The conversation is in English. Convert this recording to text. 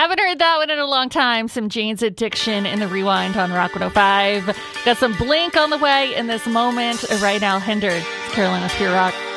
Haven't heard that one in a long time. Some Jane's Addiction in the Rewind on Rock 105. Got some Blink on the way in this moment. Right now, Hinder, Carolina's Pure Rock.